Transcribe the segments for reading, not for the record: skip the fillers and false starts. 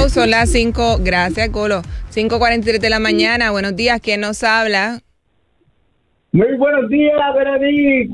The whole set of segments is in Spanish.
son las 5, gracias, Colo. 5:43 de la mañana. Buenos días, ¿quién nos habla? Muy buenos días, Veronique.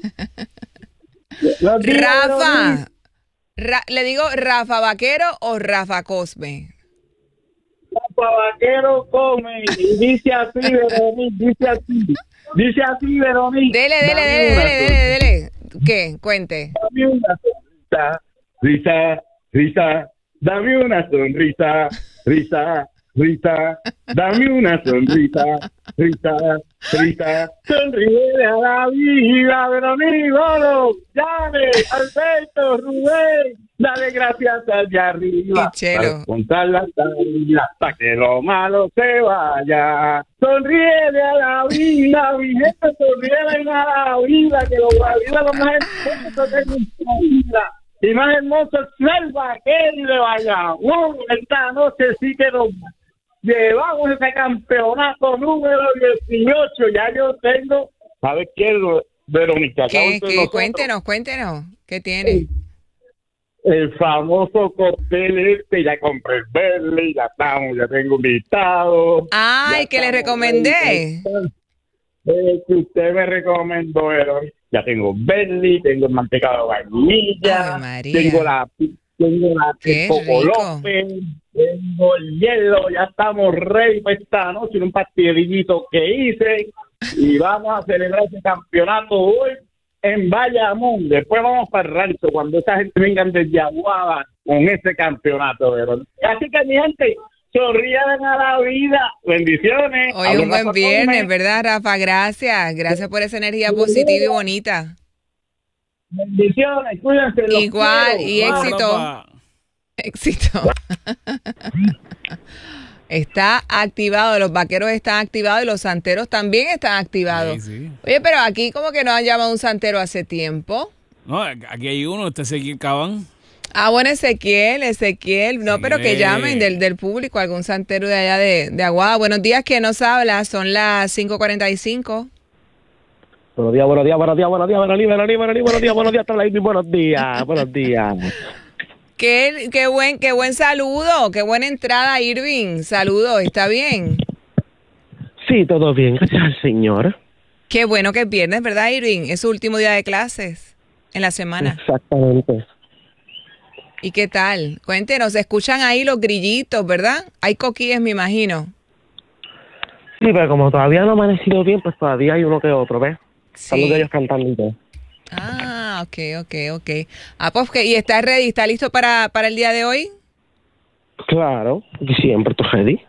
Rafa. ¿Le digo Rafa Vaquero o Rafa Cosme? Rafa Vaquero come y dice así, Veronique, dice así, Veronique. Dele. ¿Qué? Cuente. Dame una sonrisa, risa, dame una sonrisa, risa, dame una sonrisa, risa, sonríe a la vida, Veronique, Golo, llame, Alberto, Rubén, dale gracias allá arriba, Chelo. contar la vida, hasta que lo malo se vaya, sonríe a la vida, mi gente, sonríe a la vida, que la vida es lo más hermoso de nuestra vida. Y más hermoso es ser vaquero y de Bayamón. Esta noche sí que nos llevamos ese campeonato número 18. Ya yo tengo, ¿sabes qué, Verónica? ¿Qué? Cuéntenos. ¿Qué tiene? El famoso cóctel ya compré el verde, ya tengo invitado. Ay, que le recomendé. Que usted me recomendó, Verónica. Ya tengo Bentley, tengo el mantecado de vainilla, tengo la Coco López, tengo el hielo, ya estamos ready para esta noche en un pastillito que hice y vamos a celebrar ese campeonato hoy en Bayamón. Después vamos para el rancho cuando esa gente venga desde Aguada con ese campeonato, Verónica. Así que mi gente, sonrían a la vida. Bendiciones. Hoy es un buen viernes, ¿verdad, Rafa? Gracias por esa energía positiva y bonita. Bendiciones, cuídense. Igual, quiero. y éxito. Está activado, los vaqueros están activados y los santeros también están activados. Sí. Oye, pero aquí como que no han llamado un santero hace tiempo. No, aquí hay uno, Ezequiel Cabán. Ah, bueno, Ezequiel, no, Sí. pero que llamen del público, algún santero de allá de Aguada. Buenos días, ¿quién nos habla? Son las 5:45. Buenos días, buenos días, buenos días, buenos días, buenos días, buenos días. Qué buen saludo, qué buena entrada, Irving. Saludos, ¿está bien? Sí, todo bien, gracias al Señor. Qué bueno que es viernes, ¿verdad, Irving? Es su último día de clases en la semana. Exactamente. ¿Y qué tal? Cuéntenos, se escuchan ahí los grillitos, ¿verdad? Hay coquíes, me imagino. Sí, pero como todavía no ha amanecido bien, pues todavía hay uno que otro, ¿ves? Sí. Saludos de ellos cantando y todo. Ah, ok. Ah, pues, ¿y estás ready? ¿Está listo para el día de hoy? Claro, siempre estoy ready.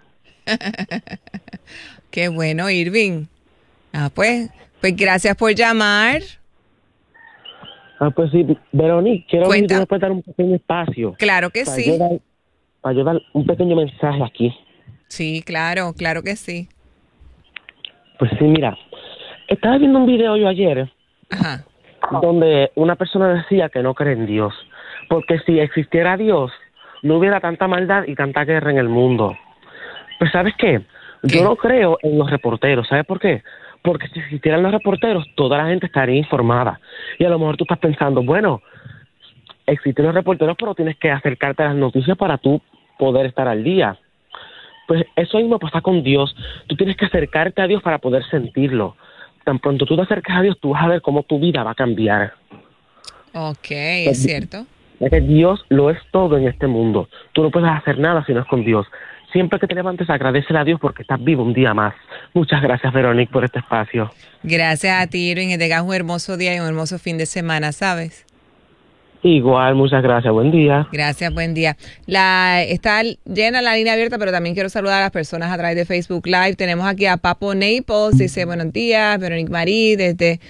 Qué bueno, Irving. Ah, pues gracias por llamar. Ah, pues sí, Veronique, quiero ver si tú me puedes dar un pequeño espacio. Claro que sí. Para yo dar un pequeño mensaje aquí. Sí, claro que sí. Pues sí, mira, estaba viendo un video yo ayer. Ajá. Donde una persona decía que no cree en Dios, porque si existiera Dios, no hubiera tanta maldad y tanta guerra en el mundo. Pues ¿sabes qué? Yo no creo en los reporteros, ¿sabes por qué? Porque si existieran los reporteros, toda la gente estaría informada. Y a lo mejor tú estás pensando, bueno, existen los reporteros, pero tienes que acercarte a las noticias para tú poder estar al día. Pues eso mismo pasa con Dios. Tú tienes que acercarte a Dios para poder sentirlo. Tan pronto tú te acercas a Dios, tú vas a ver cómo tu vida va a cambiar. Ok, es cierto. Ya que Dios lo es todo en este mundo. Tú no puedes hacer nada si no es con Dios. Siempre que te levantes, agradecele a Dios porque estás vivo un día más. Muchas gracias, Veronique, por este espacio. Gracias a ti, Irving. Que tengas un hermoso día y un hermoso fin de semana, ¿sabes? Igual, muchas gracias. Buen día. Gracias, buen día. Está llena la línea abierta, pero también quiero saludar a las personas a través de Facebook Live. Tenemos aquí a Papo Naples, dice buenos días. Veronique Marie, desde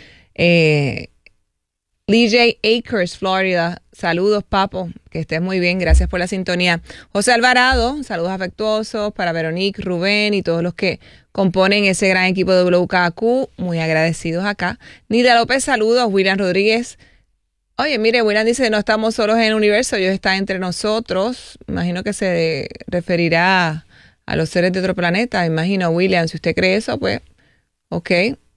DJ Acres, Florida. Saludos, Papo, que estés muy bien. Gracias por la sintonía. José Alvarado, saludos afectuosos para Veronique, Rubén y todos los que componen ese gran equipo de WKQ. Muy agradecidos acá. Nida López, saludos. William Rodríguez. Oye, mire, William dice, no estamos solos en el universo, Dios está entre nosotros. Imagino que se referirá a los seres de otro planeta. Imagino, William, si usted cree eso, pues, ok.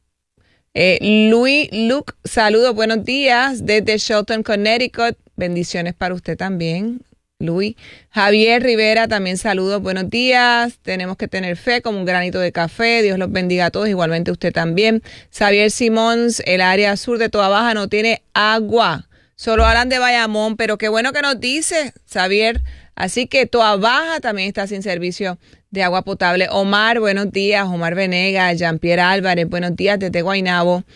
Luke, saludos, buenos días desde Shelton, Connecticut. Bendiciones para usted también, Luis. Javier Rivera, también saludos, buenos días. Tenemos que tener fe como un granito de café. Dios los bendiga a todos, igualmente usted también. Xavier Simons, el área sur de Toa Baja no tiene agua. Solo hablan de Bayamón, pero qué bueno que nos dice, Xavier. Así que Toa Baja también está sin servicio de agua potable. Omar, buenos días. Omar Venegas, Jean-Pierre Álvarez, buenos días desde Guaynabo.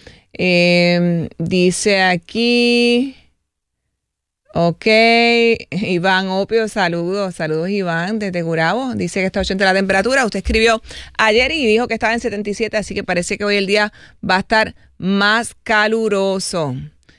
Dice aquí... Ok, Iván Opio, saludos Iván desde Gurabo, dice que está 80 la temperatura, usted escribió ayer y dijo que estaba en 77, así que parece que hoy el día va a estar más caluroso.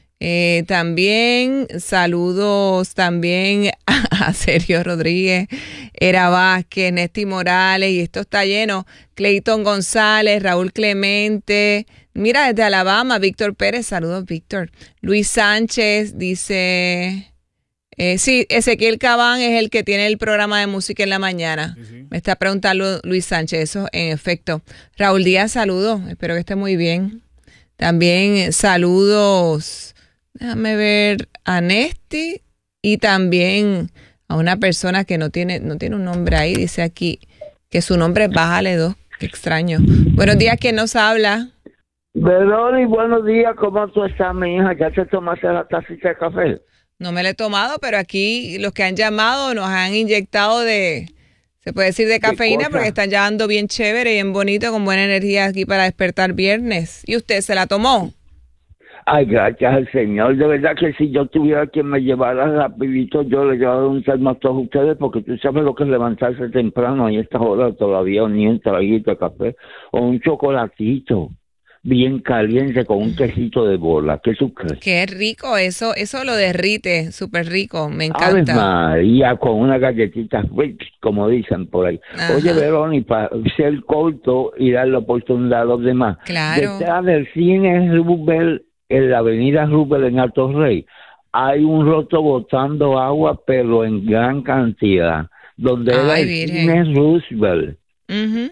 También saludos también a Sergio Rodríguez, Era Vázquez, Nesti Morales, y esto está lleno, Clayton González, Raúl Clemente, mira desde Alabama, Víctor Pérez, saludos Víctor, Luis Sánchez dice, sí, Ezequiel Cabán es el que tiene el programa de música en la mañana, sí. Me está preguntando Luis Sánchez, eso en efecto. Raúl Díaz, saludos, espero que esté muy bien. También saludos, déjame ver, a Nesti y también a una persona que no tiene un nombre ahí, dice aquí que su nombre es Bájale 2, qué extraño. Buenos días, ¿quién nos habla? Veroni, buenos días, ¿cómo tú estás, mi hija? ¿Ya te tomaste la tacita de café? No me la he tomado, pero aquí los que han llamado nos han inyectado se puede decir de cafeína, porque están llevando bien chévere, bien bonito, con buena energía aquí para despertar viernes. ¿Y usted se la tomó? Ay, gracias al Señor. De verdad que si yo tuviera quien me llevara rapidito, yo le llevara un termo a todos ustedes, porque tú sabes lo que es levantarse temprano a estas horas todavía, ni un traguito de café o un chocolatito bien caliente con un quesito de bola. ¿Qué tú crees? Qué rico, eso lo derrite, súper rico, me encanta. Ave María, con una galletita, como dicen por ahí. Ajá. Oye, Veroni, para ser corto y dar la oportunidad a los demás. Claro. Detrás del cine Rubel, en la avenida Rubel en Alto Rey, hay un roto botando agua, pero en gran cantidad, donde era el cine Roosevelt. Uh-huh.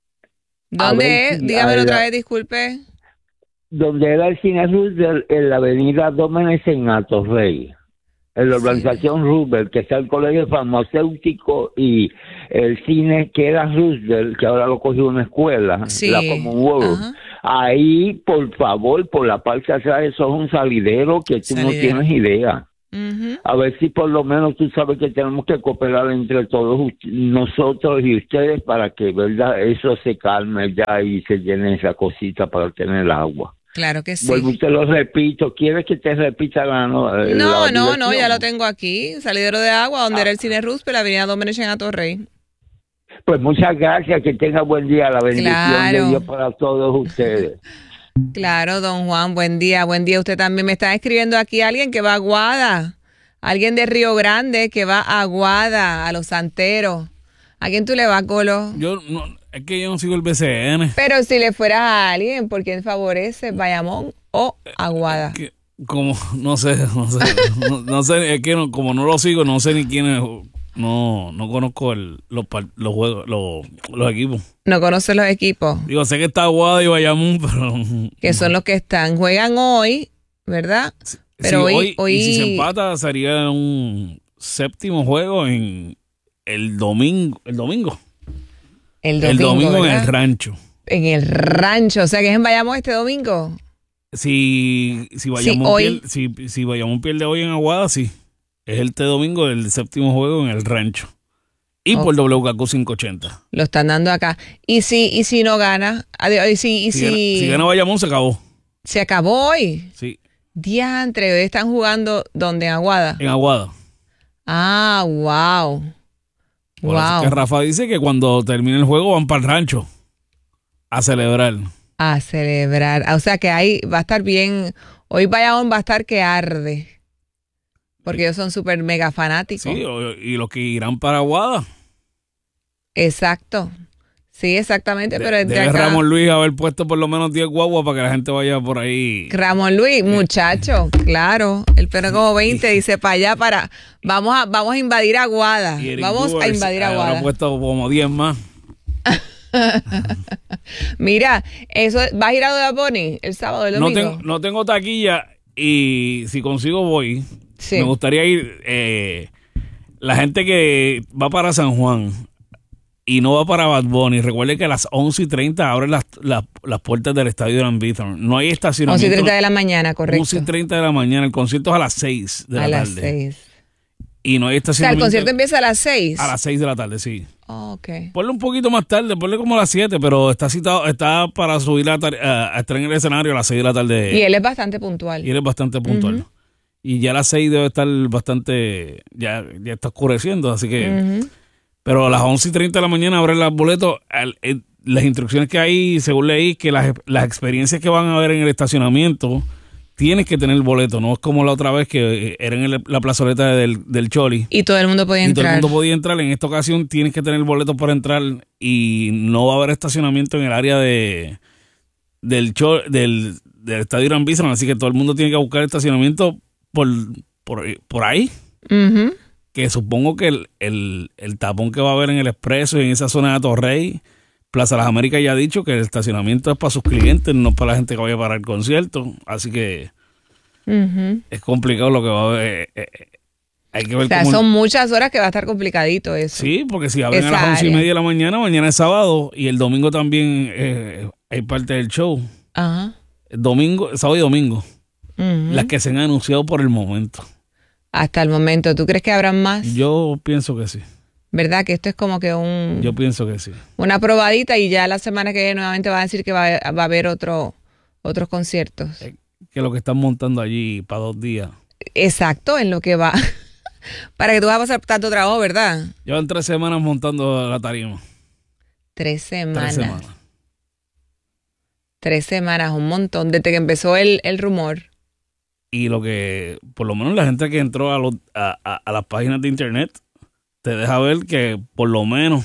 ¿Dónde es? Dígamelo otra vez, disculpe. Donde era el cine Roosevelt, en la avenida Domenech en Alto Rey, en la urbanización Roosevelt, que está el colegio farmacéutico y el cine que era Roosevelt, que ahora lo cogió una escuela, la Commonwealth. Uh-huh. Ahí, por favor, por la parte de atrás, eso es un salidero que tú no tienes idea. Uh-huh. A ver si por lo menos tú sabes que tenemos que cooperar entre todos nosotros y ustedes para que, verdad, eso se calme ya y se llene esa cosita para tener agua. Claro que sí. Bueno, te lo repito. ¿Quieres que te repita No, ya lo tengo aquí. Salidero de agua, donde era el cine Roosevelt, la avenida Domenech en Alto Rey. Pues muchas gracias, que tenga buen día, la bendición de Dios para todos ustedes. Claro, don Juan, buen día. Usted también me está escribiendo aquí alguien que va a Aguada, alguien de Río Grande que va a Aguada, a Los Santeros. ¿A quién tú le vas, Colo? Es que yo no sigo el BCN. Pero si le fueras a alguien, ¿por quién favorece? ¿Bayamón o Aguada? Como, no sé, es que como no lo sigo, no sé ni quién es. No conozco los juegos, los equipos. No conoces los equipos. Digo, sé que está Aguada y Bayamón, pero... Que son los que están. Juegan hoy, ¿verdad? Pero sí, hoy... Y si se empata, sería un séptimo juego en el domingo. El domingo en el Rancho. En el Rancho, o sea que es en Bayamón este domingo. Si Bayamón pierde hoy en Aguada, sí. Es este domingo el séptimo juego en el Rancho. Y por WKQ 580. Lo están dando acá. ¿Y si no gana? Si gana Bayamón, se acabó. ¿Se acabó hoy? Sí. Diantre, hoy están jugando ¿dónde? ¿En Aguada? En Aguada. Ah, wow. Por eso es que Rafa dice que cuando termine el juego van para el Rancho a celebrar. O sea que ahí va a estar bien. Hoy Bayamón va a estar que arde. Porque ellos son súper mega fanáticos. Sí, y los que irán para Aguada. Exacto. Sí, exactamente. Pero debe acá, Ramón Luis haber puesto por lo menos 10 guaguas para que la gente vaya por ahí. Ramón Luis, muchacho, claro. Él pone como 20, dice para allá, vamos a invadir Aguada. Vamos a invadir Aguada. Habrá puesto como 10 más. Mira, ¿vas a ir a Bad Bunny el sábado, el domingo? No tengo taquilla y si consigo voy. Sí. Me gustaría ir La gente que va para San Juan y no va para Bad Bunny, recuerde que a las 11:30 abren las puertas del estadio Irán Bithorn. No hay estacionamiento. 11:30 de la mañana, correcto. 11:30 de la mañana. El concierto es a las 6 de la tarde. A las 6. Y no hay estacionamiento. O sea, el concierto empieza a las 6. A las 6 de la tarde, sí. Oh, ok. Ponle un poquito más tarde, ponle como a las 7, pero está para subir a estar en el escenario a las 6 de la tarde. Y él es bastante puntual. Uh-huh. Y ya a las 6 debe estar bastante, ya está oscureciendo, así que... Uh-huh. Pero a las 11:30 de la mañana abren los boletos. Las instrucciones que hay, según leí, que las experiencias que van a haber en el estacionamiento, tienes que tener el boleto. No es como la otra vez que era en la plazoleta del Choli. Y todo el mundo podía entrar. Y todo el mundo podía entrar. En esta ocasión tienes que tener el boleto para entrar y no va a haber estacionamiento en el área del estadio Irán Bithorn. Así que todo el mundo tiene que buscar estacionamiento por ahí. Uh-huh. Que supongo que el tapón que va a haber en el Expreso y en esa zona de Atorrey, Plaza Las Américas ya ha dicho que el estacionamiento es para sus clientes, no para la gente que vaya para el concierto. Así que uh-huh. es complicado lo que va a haber. Hay que ver, o sea, son muchas horas que va a estar complicadito eso. Sí, porque si abren a las 11:30 de la mañana, mañana es sábado y el domingo también hay parte del show. Ajá. Domingo, sábado y domingo. Uh-huh. Las que se han anunciado por el momento. Hasta el momento. ¿Tú crees que habrán más? Yo pienso que sí. ¿Verdad? Que esto es como que Yo pienso que sí. Una probadita y ya la semana que viene nuevamente va a decir que va a haber otros conciertos. Que lo que están montando allí para 2 días. Exacto, en lo que va. Para que tú vas a pasar tanto trabajo, ¿verdad? Llevan 3 semanas montando la tarima. 3 semanas. 3 semanas, un montón. Desde que empezó el rumor. Y lo que, por lo menos la gente que entró a las páginas de internet, te deja ver que por lo menos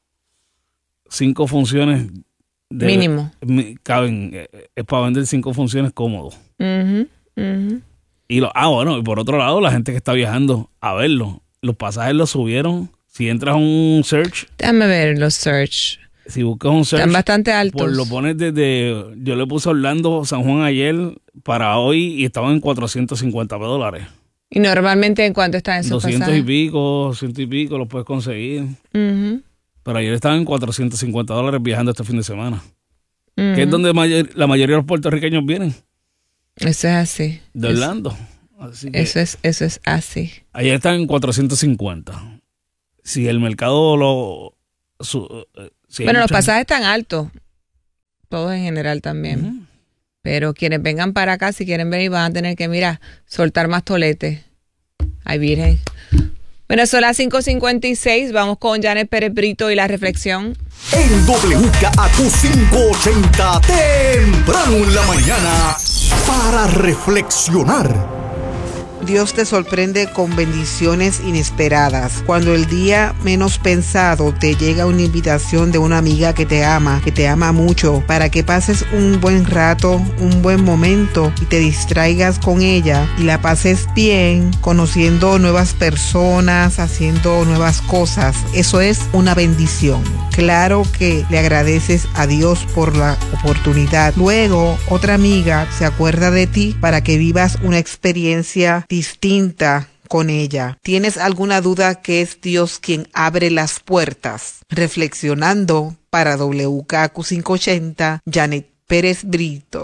5 funciones mínimo caben, es para vender 5 funciones cómodos. Uh-huh, uh-huh. Y bueno, y por otro lado, la gente que está viajando a verlo, los pasajes los subieron. Si entras a un search, déjame ver los search. Si buscas un search, están bastante altos. Pues lo pones yo le puse Orlando, San Juan ayer para hoy y estaban en $450. ¿Y normalmente en cuánto están esos 200 pasajes? 100 y pico los puedes conseguir. Uh-huh. Pero ayer estaban en $450 viajando este fin de semana. Uh-huh. Que es donde la mayoría de los puertorriqueños vienen. Eso es así. De Orlando. Así que eso es así. Ayer están en 450. Si el mercado bueno, los pasajes están altos. Todos en general también. Uh-huh. Pero quienes vengan para acá, si quieren venir, van a tener que, soltar más tolete. Ay, virgen. Bueno, son las 5:56. Vamos con Janet Pérez Brito y la reflexión. En WKAQ 580, temprano en la mañana, para reflexionar. Dios te sorprende con bendiciones inesperadas. Cuando el día menos pensado te llega una invitación de una amiga que te ama mucho, para que pases un buen rato, un buen momento y te distraigas con ella y la pases bien, conociendo nuevas personas, haciendo nuevas cosas. Eso es una bendición. Claro que le agradeces a Dios por la oportunidad. Luego, otra amiga se acuerda de ti para que vivas una experiencia distinta con ella. ¿Tienes alguna duda que es Dios quien abre las puertas? Reflexionando para WKAQ 580, Janet Pérez Brito.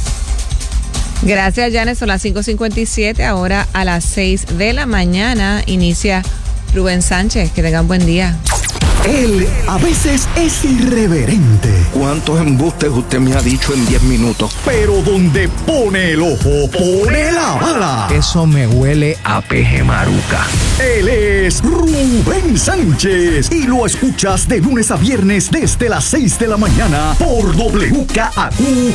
Gracias, Janet. Son las 5:57. Ahora a las 6 de la mañana inicia Rubén Sánchez. Que tengan buen día. Él a veces es irreverente. ¿Cuántos embustes usted me ha dicho en 10 minutos? Pero donde pone el ojo, pone la bala. Eso me huele a peje maruca. Él es Rubén Sánchez y lo escuchas de lunes a viernes desde las 6 de la mañana por WKAQ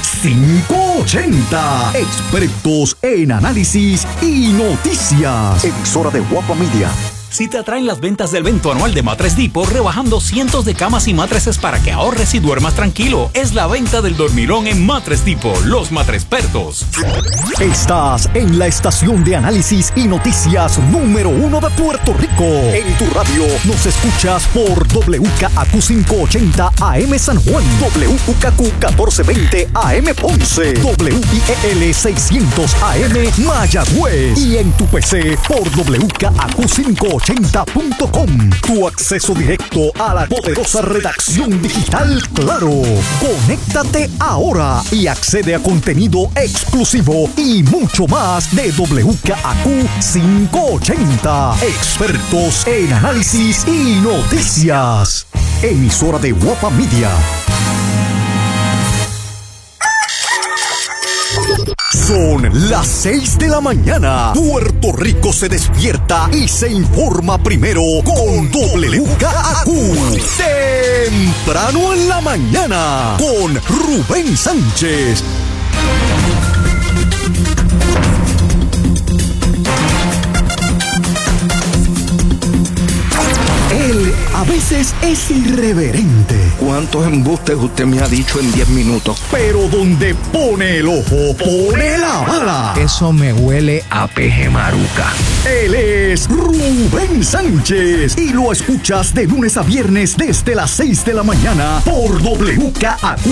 580. Expertos en análisis y noticias. Emisora de Guapa Media. Si te atraen las ventas del evento anual de Matres Depot, rebajando cientos de camas y matres para que ahorres y duermas tranquilo, es la venta del dormilón en Matres Depot, los matrespertos. Estás en la estación de análisis y noticias número 1 de Puerto Rico. En tu radio nos escuchas por WKAQ 580 AM San Juan, WKAQ 1420 AM Ponce, WIEL 600 AM Mayagüez y en tu PC por WKAQ 580 580.com. Tu acceso directo a la poderosa redacción digital Claro. Conéctate ahora y accede a contenido exclusivo y mucho más de WKAQ 580. Expertos en análisis y noticias. Emisora de Guapa Media. Son las 6 de la mañana. Puerto Rico se despierta y se informa primero con WKAQ. Temprano en la mañana con Rubén Sánchez. Él a veces es irreverente. ¿Cuántos embustes usted me ha dicho en 10 minutos? Pero donde pone el ojo, pone la bala. Eso me huele a peje maruca. Él es Rubén Sánchez y lo escuchas de lunes a viernes desde las 6 de la mañana por WKAQ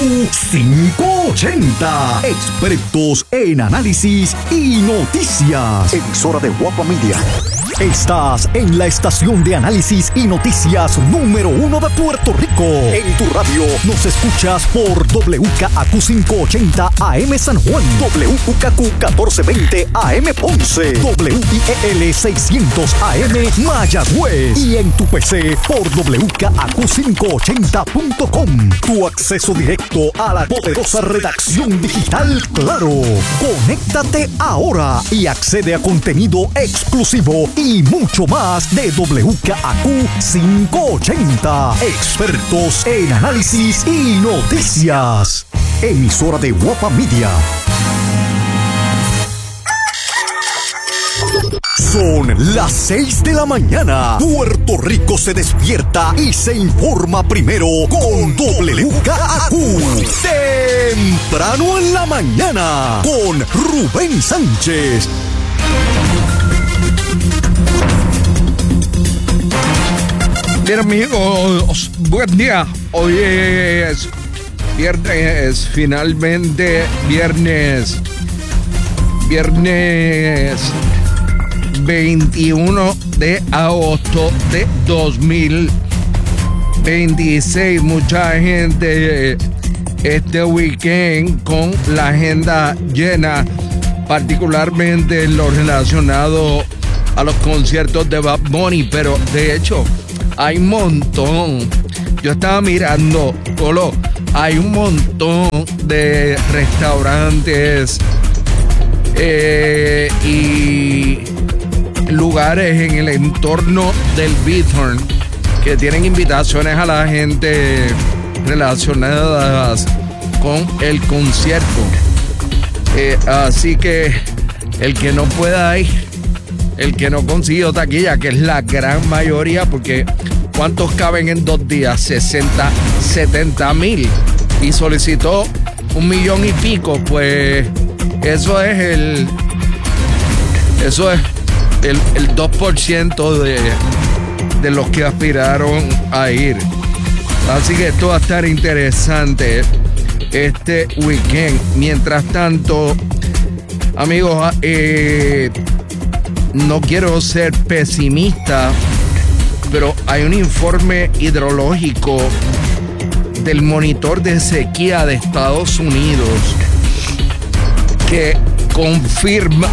580. Expertos en análisis y noticias. Emisora de Guapa Media. Estás en la estación de análisis y noticias número 1 de Puerto Rico. En tu radio nos escuchas por WKAQ 580 AM San Juan, WKAQ 1420 AM Ponce, WIEL 600 AM Mayagüez y en tu PC por WKAQ580.com. Tu acceso directo a la poderosa redacción digital Claro. Conéctate ahora y accede a contenido exclusivo y mucho más de WKAQ 580. Expertos en análisis y noticias. Emisora de Guapa Media. Son las 6 de la mañana. Puerto Rico se despierta y se informa primero con WKAQ. Temprano en la mañana con Rubén Sánchez. Bien, amigos, buen día. Hoy es viernes, finalmente viernes 21 de agosto de 2026. Mucha gente este weekend con la agenda llena, particularmente en lo relacionado a los conciertos de Bad Bunny, pero de hecho hay un montón. Yo estaba mirando, Colo, hay un montón de restaurantes y lugares en el entorno del Bithorn que tienen invitaciones a la gente relacionadas con el concierto. Así que el que no pueda ir, el que no consiguió taquilla, que es la gran mayoría, porque ¿cuántos caben en 2 días? 70,000 y solicitó 1 millón y pico. Pues eso es el 2% de los que aspiraron a ir. Así que esto va a estar interesante este weekend. Mientras tanto, amigos, no quiero ser pesimista, pero hay un informe hidrológico del monitor de sequía de Estados Unidos que confirma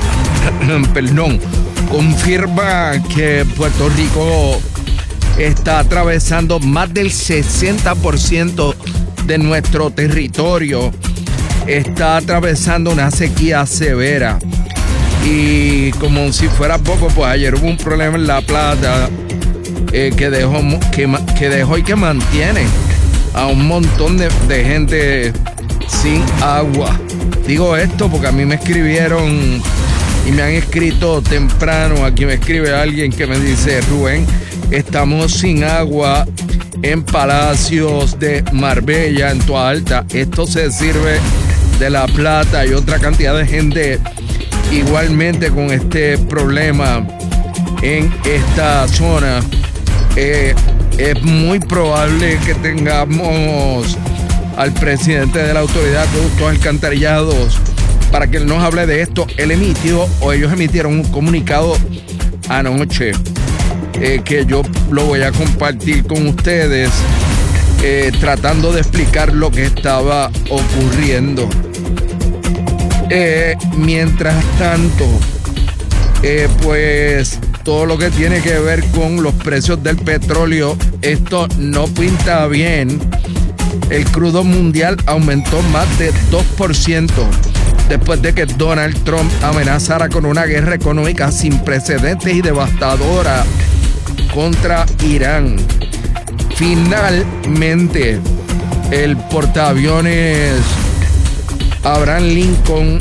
que Puerto Rico está atravesando más del 60% de nuestro territorio. Está atravesando una sequía severa. Y como si fuera poco, pues ayer hubo un problema en La Plata que dejó y que mantiene a un montón de gente sin agua. Digo esto porque a mí me escribieron y me han escrito temprano. Aquí me escribe alguien que me dice: Rubén, estamos sin agua en Palacios de Marbella, en Toa Alta. Esto se sirve de La Plata y otra cantidad de gente igualmente con este problema en esta zona. Es muy probable que tengamos al presidente de la Autoridad de Acueductos Alcantarillados para que él nos hable de esto. Ellos emitieron un comunicado anoche que yo lo voy a compartir con ustedes, tratando de explicar lo que estaba ocurriendo. Mientras tanto, pues todo lo que tiene que ver con los precios del petróleo, esto no pinta bien. El crudo mundial aumentó más de 2% después de que Donald Trump amenazara con una guerra económica sin precedentes y devastadora contra Irán. Finalmente, el portaaviones Abraham Lincoln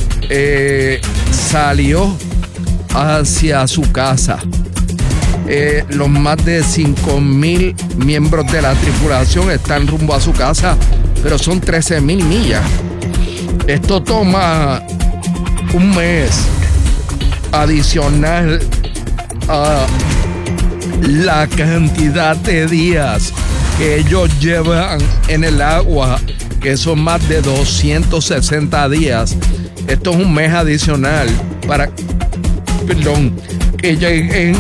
salió hacia su casa. Los más de 5,000 miembros de la tripulación están rumbo a su casa, pero son 13,000 millas. Esto toma un mes adicional a la cantidad de días que ellos llevan en el agua, que son más de 260 días. Esto es un mes adicional para que lleguen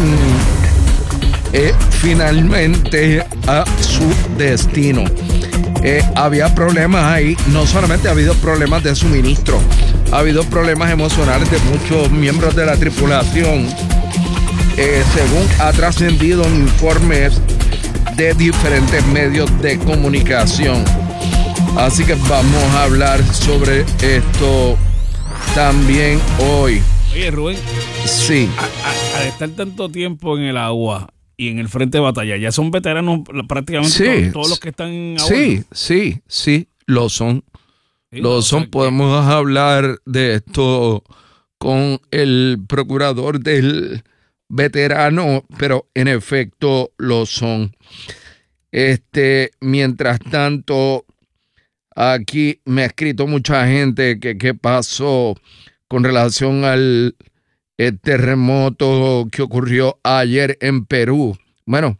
finalmente a su destino. Había problemas ahí. No solamente ha habido problemas de suministro, ha habido problemas emocionales de muchos miembros de la tripulación, según ha trascendido en informes de diferentes medios de comunicación. Así que vamos a hablar sobre esto también hoy. Oye, Rubén. Sí. Al estar tanto tiempo en el agua y en el frente de batalla, ya son veteranos prácticamente sí, todos los que están a Sí, lo son. Sí, lo son. Podemos hablar de esto con el procurador del veterano, pero en efecto lo son. Mientras tanto, aquí me ha escrito mucha gente que qué pasó con relación al terremoto que ocurrió ayer en Perú. Bueno,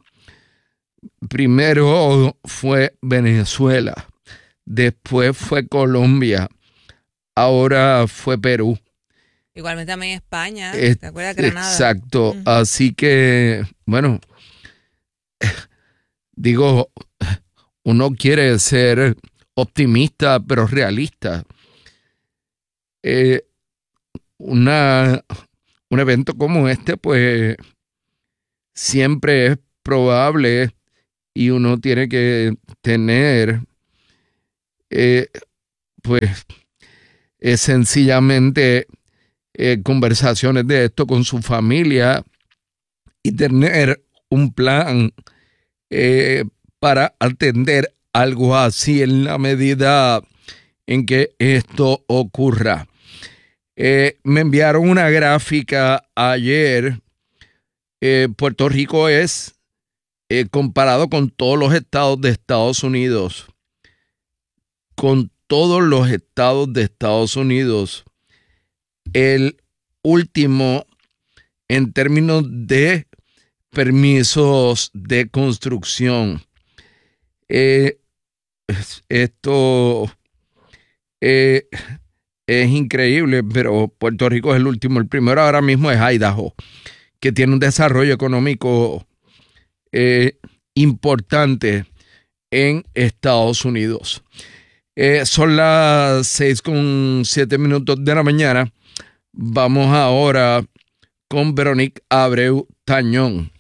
primero fue Venezuela, después fue Colombia, ahora fue Perú. Igualmente también España, ¿te acuerdas de Granada? Exacto, así que, bueno, digo, uno quiere ser optimista, pero realista. Un evento como este, pues, siempre es probable y uno tiene que tener, pues, sencillamente conversaciones de esto con su familia y tener un plan para atender algo así en la medida en que esto ocurra. Me enviaron una gráfica ayer. Puerto Rico es, comparado con todos los estados de Estados Unidos, el último en términos de permisos de construcción. Esto es increíble, pero Puerto Rico es el último. El primero ahora mismo es Idaho, que tiene un desarrollo económico importante en Estados Unidos. Son las 6:07 de la mañana. Vamos ahora con Veronique Abreu Tañón.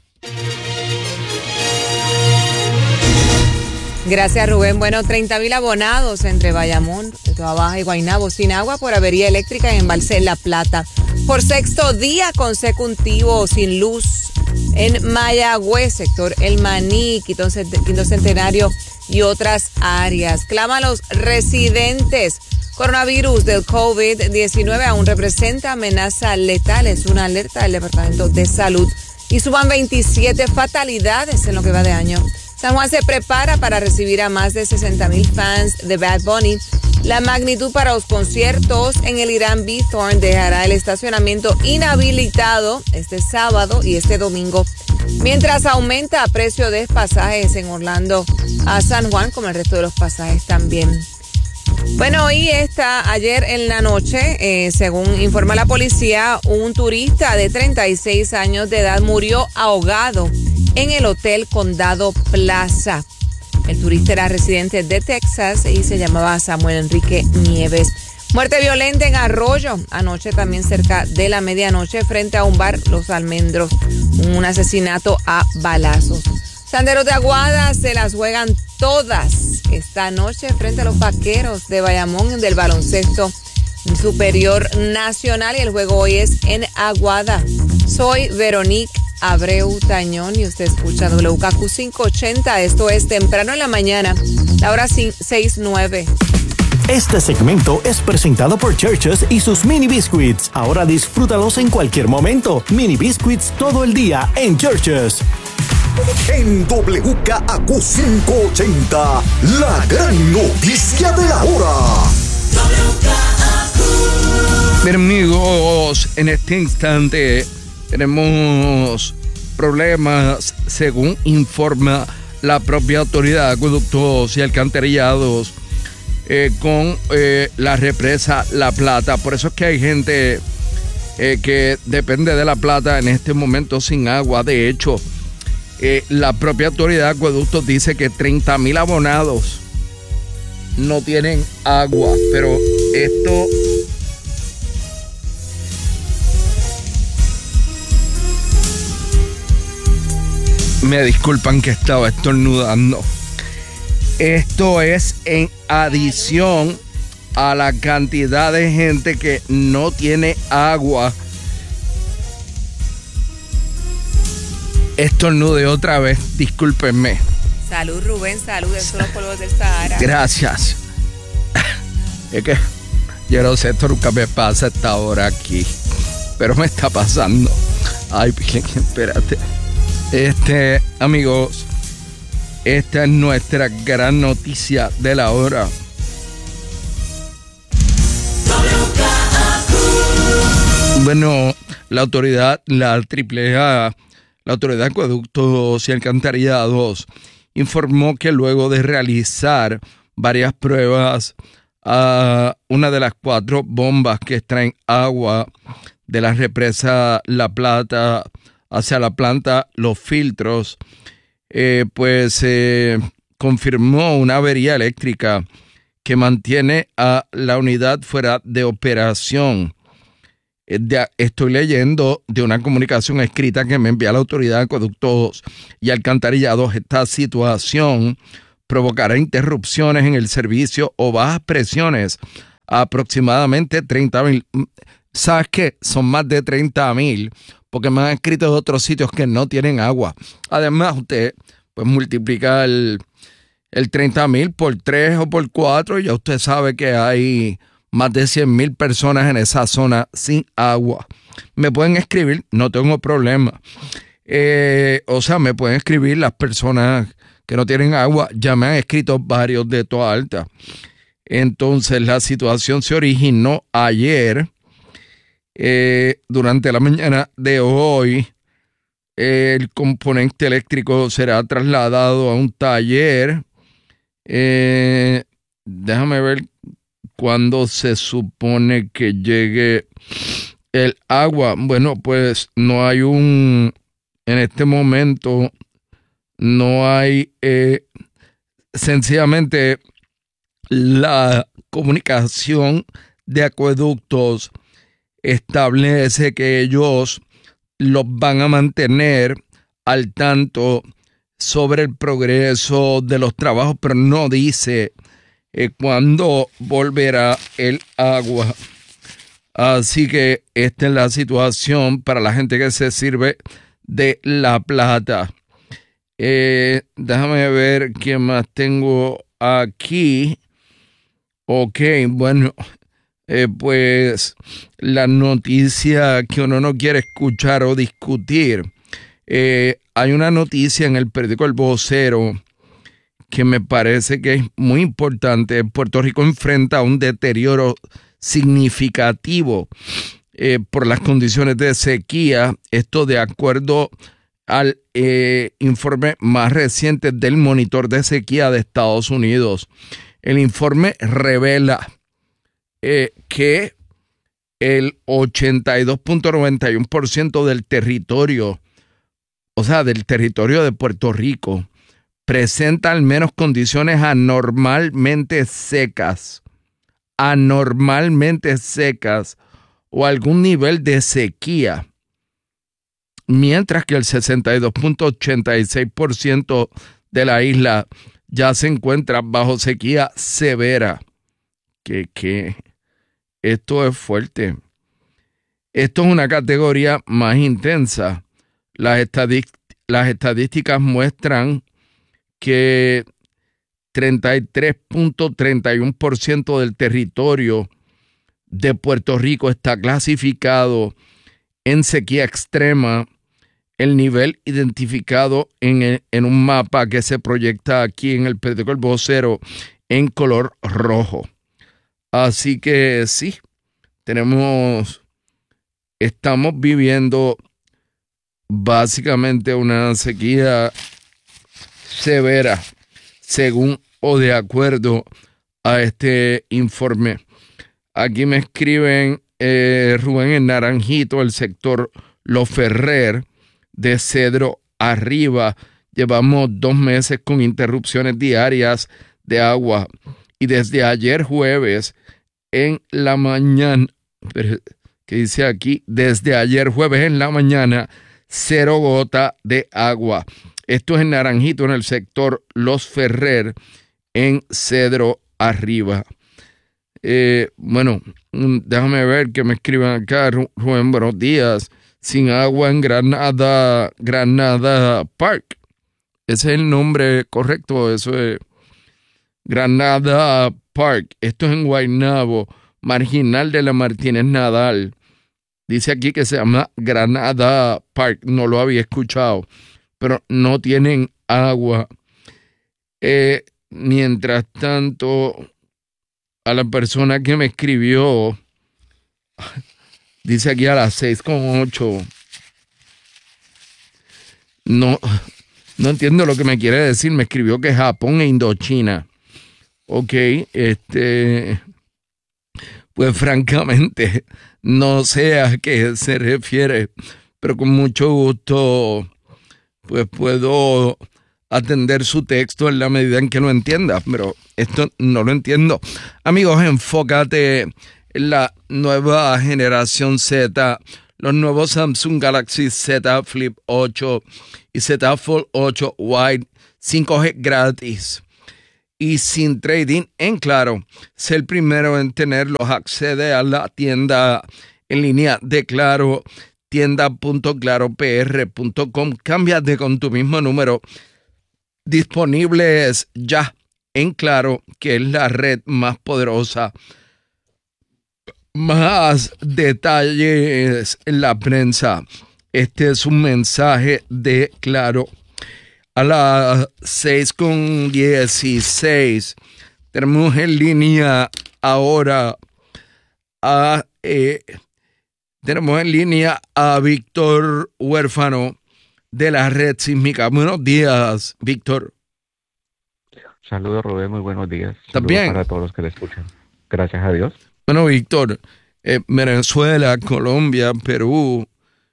Gracias, Rubén. Bueno, 30,000 abonados entre Bayamón, Toa Baja y Guaynabo sin agua por avería eléctrica en Embalse La Plata. Por sexto día consecutivo sin luz en Mayagüez, sector El Maní, Quinto Centenario y otras áreas. Clama a los residentes. Coronavirus del COVID-19 aún representa amenaza letal. Es una alerta del Departamento de Salud. Y suban 27 fatalidades en lo que va de año. San Juan se prepara para recibir a más de 60,000 fans de Bad Bunny. La magnitud para los conciertos en el Irán Bithorn dejará el estacionamiento inhabilitado este sábado y este domingo, mientras aumenta precio de pasajes en Orlando a San Juan, como el resto de los pasajes también. Bueno, ayer en la noche, según informa la policía, un turista de 36 años de edad murió ahogado en el Hotel Condado Plaza. El turista era residente de Texas y se llamaba Samuel Enrique Nieves. Muerte violenta en Arroyo, anoche también cerca de la medianoche frente a un bar, Los Almendros, un asesinato a balazos. Sanderos de Aguada se las juegan todas esta noche frente a los Vaqueros de Bayamón del baloncesto superior nacional y el juego hoy es en Aguada. Soy Veronique Abreu Tañón y usted escucha WKQ 580. Esto es Temprano en la Mañana, la hora 6:09. Este segmento es presentado por Churches y sus Mini Biscuits. Ahora disfrútalos en cualquier momento. Mini Biscuits todo el día en Churches. En WKQ 580, la gran noticia de la hora. Bien, amigos, en este instante tenemos problemas, según informa la propia Autoridad de Acueductos y Alcantarillados, con la represa La Plata. Por eso es que hay gente que depende de La Plata en este momento sin agua. De hecho, la propia Autoridad de Acueductos dice que 30,000 abonados no tienen agua, pero esto me disculpan que estaba estornudando. Esto es en adición a la cantidad de gente que no tiene agua. Estornude otra vez, discúlpenme. Salud, Rubén, salud, esos son los polvos del Sahara. Gracias. Es que yo no sé, esto nunca me pasa a esta hora aquí, pero me está pasando. Ay, espérate. Amigos, esta es nuestra gran noticia de la hora. Bueno, la autoridad, la AAA, la Autoridad de Acueductos y Alcantarillados, informó que luego de realizar varias pruebas a una de las 4 bombas que extraen agua de la represa La Plata hacia la planta Los Filtros, confirmó una avería eléctrica que mantiene a la unidad fuera de operación. Estoy leyendo de una comunicación escrita que me envía la Autoridad de Acueductos y Alcantarillados. Esta situación provocará interrupciones en el servicio o bajas presiones a aproximadamente 30,000. ¿Sabes qué? Son más de 30,000 porque me han escrito de otros sitios que no tienen agua. Además, usted pues multiplica el 30,000 por 3 o por 4 y ya usted sabe que hay más de 100,000 personas en esa zona sin agua. Me pueden escribir, no tengo problema. Me pueden escribir las personas que no tienen agua. Ya me han escrito varios de Toa Alta. Entonces, la situación se originó ayer. Durante la mañana de hoy, el componente eléctrico será trasladado a un taller. Déjame ver cuándo se supone que llegue el agua. Bueno, pues no hay en este momento no hay, sencillamente la comunicación de Acueductos establece que ellos los van a mantener al tanto sobre el progreso de los trabajos, pero no dice cuándo volverá el agua. Así que esta es la situación para la gente que se sirve de La Plata. Déjame ver qué más tengo aquí. Ok, bueno, pues la noticia que uno no quiere escuchar o discutir. Hay una noticia en el periódico El Vocero que me parece que es muy importante. Puerto Rico enfrenta un deterioro significativo por las condiciones de sequía. Esto de acuerdo al informe más reciente del Monitor de Sequía de Estados Unidos. El informe revela que el 82.91% del territorio, o sea, del territorio de Puerto Rico, presenta al menos condiciones anormalmente secas o algún nivel de sequía, mientras que el 62.86% de la isla ya se encuentra bajo sequía severa. Que esto es fuerte. Esto es una categoría más intensa. Las estadísticas muestran que 33.31% del territorio de Puerto Rico está clasificado en sequía extrema, el nivel identificado en un mapa que se proyecta aquí en el periódico El Vocero en color rojo. Así que sí, estamos viviendo básicamente una sequía severa, según o de acuerdo a este informe. Aquí me escriben Rubén en Naranjito, el sector Los Ferrer, de Cedro Arriba. Llevamos 2 meses con interrupciones diarias de agua y desde ayer jueves en la mañana, que dice aquí, desde ayer jueves en la mañana, 0 gota de agua. Esto es en Naranjito, en el sector Los Ferrer, en Cedro Arriba. Bueno, déjame ver que me escriban acá. Rubén, buenos días. Sin agua en Granada Park. Ese es el nombre correcto. Eso es Granada Park. Esto es en Guaynabo, marginal de la Martínez Nadal. Dice aquí que se llama Granada Park. No lo había escuchado, pero no tienen agua. Mientras tanto, a la persona que me escribió, dice aquí a las 6:08. No entiendo lo que me quiere decir. Me escribió que Japón e Indochina. Ok, pues francamente no sé a qué se refiere, pero con mucho gusto pues puedo atender su texto en la medida en que lo entienda, pero esto no lo entiendo. Amigos, enfócate en la nueva generación Z, los nuevos Samsung Galaxy Z Flip 8 y Z Fold 8 Wide, 5G gratis y sin trading en Claro. Sé el primero en tenerlos. Accede a la tienda en línea de Claro, tienda.claropr.com. Cámbiate con tu mismo número. Disponibles ya en Claro, que es la red más poderosa. Más detalles en la prensa. Este es un mensaje de Claro. A las 6:16 tenemos en línea ahora tenemos en línea a Víctor Huérfano de la Red Sísmica. Buenos días, Víctor. Saludos, Rubén, muy buenos días. También para todos los que le escuchan. Gracias a Dios. Bueno, Víctor, Venezuela, Colombia, Perú,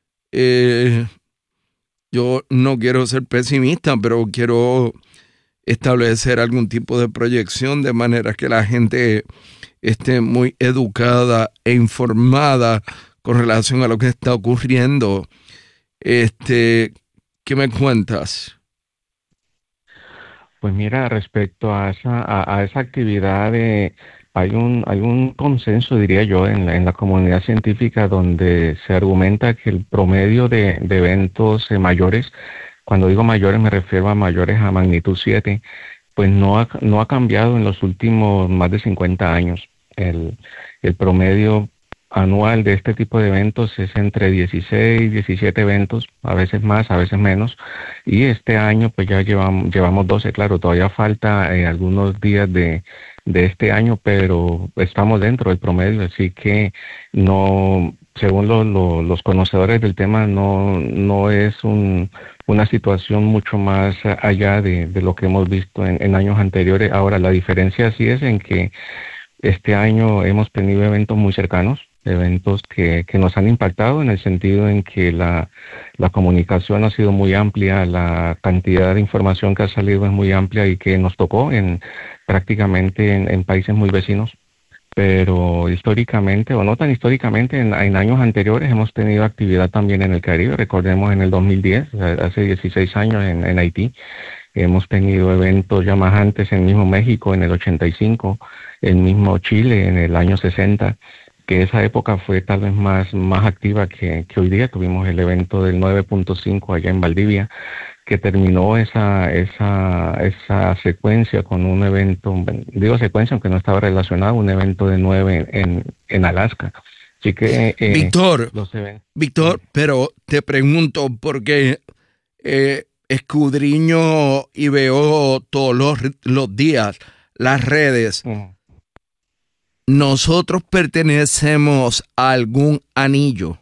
yo no quiero ser pesimista, pero quiero establecer algún tipo de proyección de manera que la gente esté muy educada e informada con relación a lo que está ocurriendo. ¿Qué me cuentas? Pues mira, respecto a esa actividad, hay un consenso, diría yo, en la comunidad científica donde se argumenta que el promedio de eventos mayores, cuando digo mayores me refiero a mayores a magnitud 7, pues no ha cambiado en los últimos más de 50 años. El promedio anual de este tipo de eventos es entre 16, 17 eventos, a veces más, a veces menos, y este año pues ya llevamos 12, claro, todavía falta algunos días de este año, pero estamos dentro del promedio, así que no, según los conocedores del tema, no es una situación mucho más allá de lo que hemos visto en años anteriores. Ahora, la diferencia sí es en que este año hemos tenido eventos muy cercanos, eventos que nos han impactado en el sentido en que la comunicación ha sido muy amplia, la cantidad de información que ha salido es muy amplia y que nos tocó prácticamente en países muy vecinos. Pero históricamente, o no tan históricamente, en años anteriores hemos tenido actividad también en el Caribe. Recordemos en el 2010, hace 16 años en Haití, hemos tenido eventos ya más antes en mismo México en el 85, en mismo Chile en el año 60, que esa época fue tal vez más activa que hoy día. Tuvimos el evento del 9.5 allá en Valdivia, que terminó esa secuencia con un evento, digo secuencia aunque no estaba relacionado, un evento de 9 en Alaska. Así que Víctor, pero te pregunto porque escudriño y veo todos los días las redes. ¿Nosotros pertenecemos a algún anillo?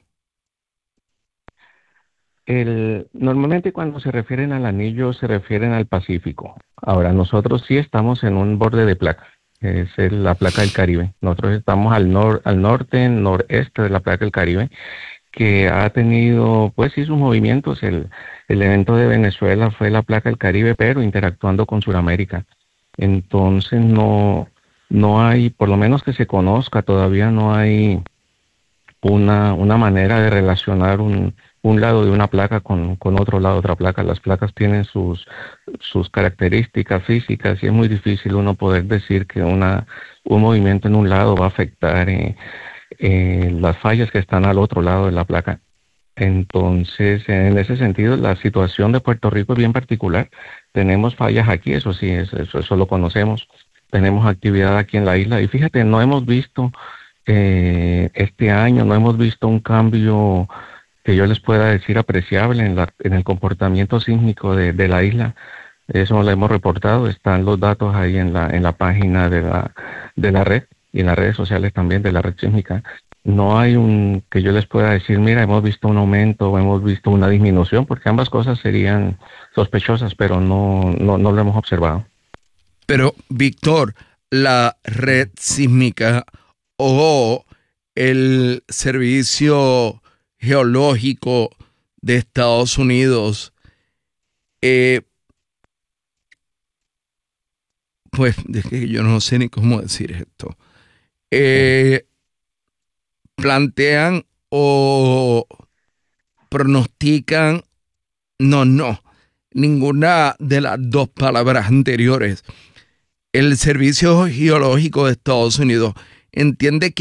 Normalmente cuando se refieren al anillo se refieren al Pacífico. Ahora, nosotros sí estamos en un borde de placa, es la placa del Caribe. Nosotros estamos al norte, noreste de la placa del Caribe, que ha tenido, pues sí, sus movimientos. El evento de Venezuela fue la placa del Caribe, pero interactuando con Sudamérica. Entonces no hay, por lo menos que se conozca, todavía no hay una manera de relacionar un lado de una placa con otro lado de otra placa. Las placas tienen sus características físicas y es muy difícil uno poder decir que un movimiento en un lado va a afectar las fallas que están al otro lado de la placa. Entonces, en ese sentido, la situación de Puerto Rico es bien particular. Tenemos fallas aquí, eso sí, eso lo conocemos. Tenemos actividad aquí en la isla y fíjate, no hemos visto este año, no hemos visto un cambio que yo les pueda decir apreciable en el comportamiento sísmico de la isla. Eso lo hemos reportado, están los datos ahí en la página de la red y en las redes sociales también de la red sísmica. No hay que yo les pueda decir, mira, hemos visto un aumento o hemos visto una disminución, porque ambas cosas serían sospechosas, pero no lo hemos observado. Pero, Víctor, la red sísmica o el Servicio Geológico de Estados Unidos, pues es que yo no sé ni cómo decir esto, plantean o pronostican, ninguna de las dos palabras anteriores. El Servicio Geológico de Estados Unidos entiende que